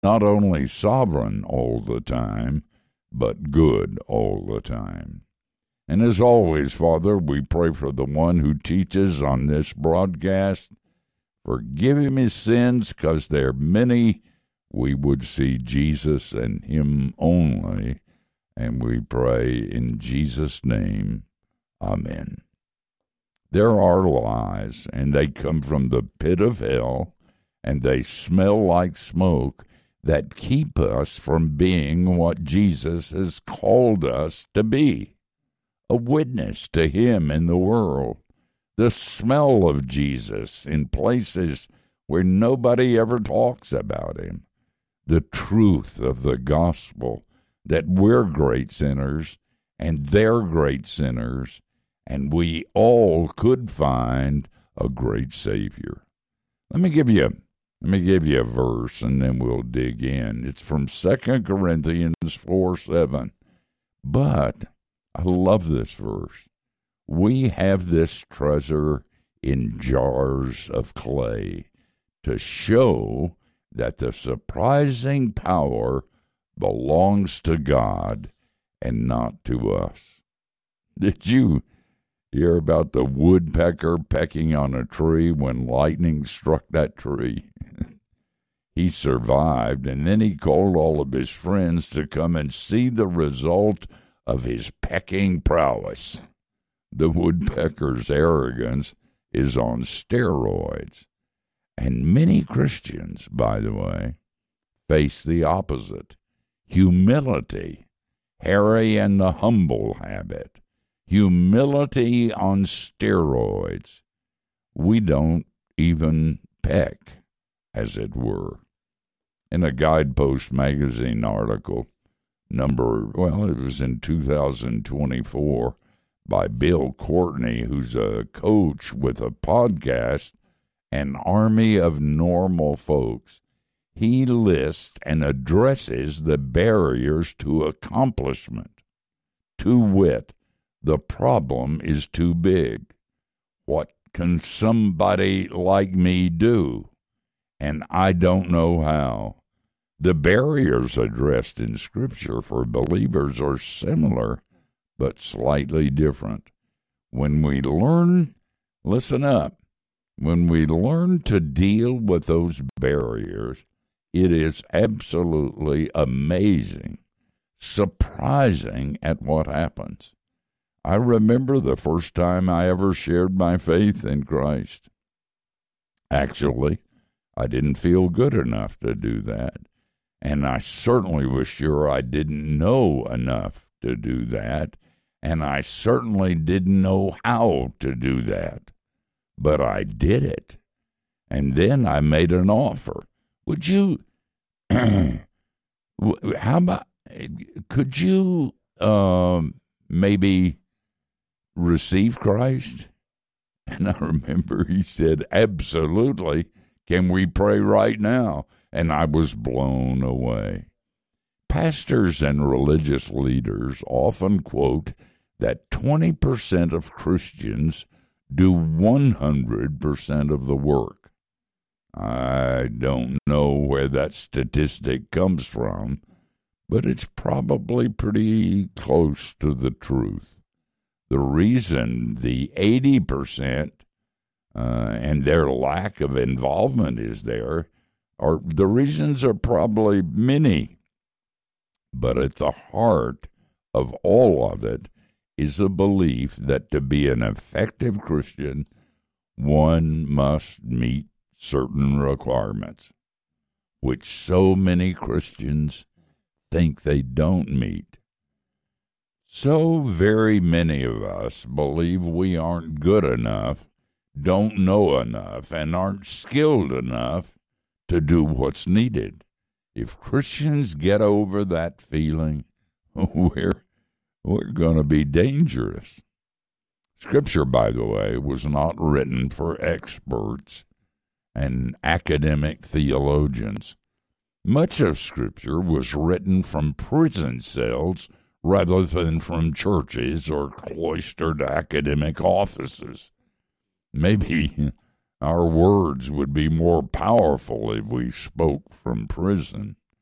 not only sovereign all the time, but good all the time. And as always, Father, we pray for the one who teaches on this broadcast. Forgive him his sins, because they're many. We would see Jesus and him only. And we pray in Jesus' name. Amen. There are lies, and they come from the pit of hell, and they smell like smoke, that keep us from being what Jesus has called us to be, a witness to him in the world. The smell of Jesus in places where nobody ever talks about him. The truth of the gospel, that we're great sinners and they're great sinners, and we all could find a great Savior. Let me give you a verse, and then we'll dig in. It's from 2 Corinthians 4:7. But I love this verse. We have this treasure in jars of clay to show that the surprising power belongs to God and not to us. Did you hear about the woodpecker pecking on a tree when lightning struck that tree? He survived, and then he called all of his friends to come and see the result of his pecking prowess. The woodpecker's arrogance is on steroids. And many Christians, by the way, face the opposite. Humility, Harry and the humble habit. Humility on steroids. We don't even peck, as it were. In a Guidepost magazine article, it was in 2024, by Bill Courtney, who's a coach with a podcast, An Army of Normal Folks. He lists and addresses the barriers to accomplishment. To wit, the problem is too big. What can somebody like me do? And I don't know how. The barriers addressed in Scripture for believers are similar, but slightly different. When we learn, listen up, when we learn to deal with those barriers, it is absolutely amazing, surprising at what happens. I remember the first time I ever shared my faith in Christ. Actually, I didn't feel good enough to do that, and I certainly was sure I didn't know enough to do that, and I certainly didn't know how to do that. But I did it, and then I made an offer. Would you, could you maybe receive Christ? And I remember he said, absolutely. Can we pray right now? And I was blown away. Pastors and religious leaders often quote that 20% of Christians do 100% of the work. I don't know where that statistic comes from, but it's probably pretty close to the truth. The reason the 80% and their lack of involvement is there, the reasons are probably many. But at the heart of all of it is a belief that to be an effective Christian, one must meet certain requirements, which so many Christians think they don't meet. So very many of us believe we aren't good enough, don't know enough, and aren't skilled enough to do what's needed. If Christians get over that feeling, we're going to be dangerous. Scripture, by the way, was not written for experts and academic theologians. Much of Scripture was written from prison cells rather than from churches or cloistered academic offices. Maybe our words would be more powerful if we spoke from prison.